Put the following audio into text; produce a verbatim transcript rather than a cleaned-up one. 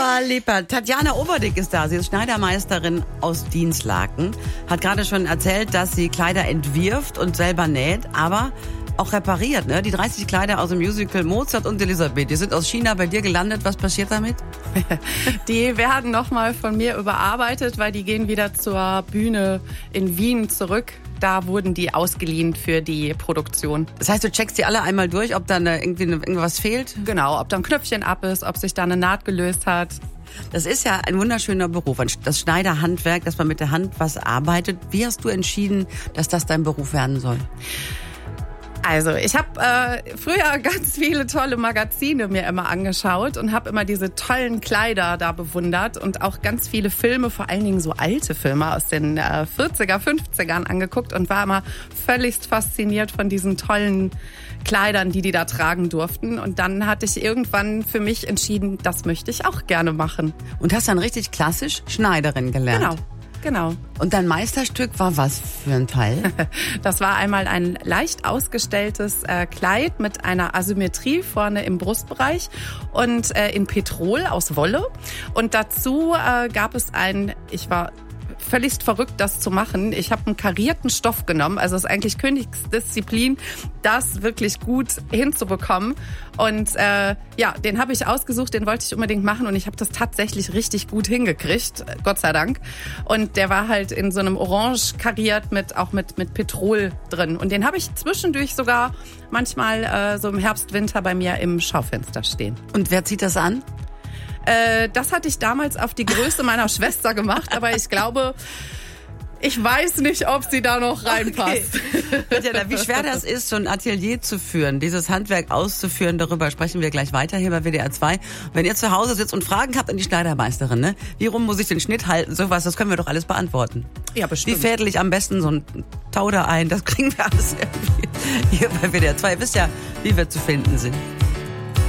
Ah, lieber. Tatjana Oberdick ist da. Sie ist Schneidermeisterin aus Dinslaken. Hat gerade schon erzählt, dass sie Kleider entwirft und selber näht, aber auch repariert. Ne? Die dreißig Kleider aus dem Musical Mozart und Elisabeth, die sind aus China bei dir gelandet. Was passiert damit? Die werden nochmal von mir überarbeitet, weil die gehen wieder zur Bühne in Wien zurück. Da wurden die ausgeliehen für die Produktion. Das heißt, du checkst die alle einmal durch, ob da irgendwie irgendwas fehlt? Genau, ob da ein Knöpfchen ab ist, ob sich da eine Naht gelöst hat. Das ist ja ein wunderschöner Beruf, das Schneiderhandwerk, dass man mit der Hand was arbeitet. Wie hast du entschieden, dass das dein Beruf werden soll? Also ich habe äh, früher ganz viele tolle Magazine mir immer angeschaut und habe immer diese tollen Kleider da bewundert und auch ganz viele Filme, vor allen Dingen so alte Filme aus den äh, vierziger, fünfzigern angeguckt und war immer völligst fasziniert von diesen tollen Kleidern, die die da tragen durften. Und dann hatte ich irgendwann für mich entschieden, das möchte ich auch gerne machen. Und hast dann richtig klassisch Schneiderin gelernt? Genau. Genau. Und dein Meisterstück war was für ein Teil? Das war einmal ein leicht ausgestelltes äh, Kleid mit einer Asymmetrie vorne im Brustbereich und äh, in Petrol aus Wolle. Und dazu äh, gab es ein, ich war völligst verrückt, das zu machen. Ich habe einen karierten Stoff genommen, also es ist eigentlich Königsdisziplin, das wirklich gut hinzubekommen. Und äh, ja, den habe ich ausgesucht, den wollte ich unbedingt machen und ich habe das tatsächlich richtig gut hingekriegt, Gott sei Dank. Und der war halt in so einem Orange kariert mit auch mit mit Petrol drin. Und den habe ich zwischendurch sogar manchmal äh, so im Herbst, Winter bei mir im Schaufenster stehen. Und wer zieht das an? Äh, das hatte ich damals auf die Größe meiner Schwester gemacht, aber ich glaube, ich weiß nicht, ob sie da noch reinpasst. Okay. Wie schwer das ist, so ein Atelier zu führen, dieses Handwerk auszuführen, darüber sprechen wir gleich weiter hier bei W D R zwei. Wenn ihr zu Hause sitzt und Fragen habt an die Schneidermeisterin, ne? Wie rum muss ich den Schnitt halten, sowas, das können wir doch alles beantworten. Ja, bestimmt. Wie fädel ich am besten so ein Tauder ein, das kriegen wir alles irgendwie hier bei W D R zwei. Ihr wisst ja, wie wir zu finden sind.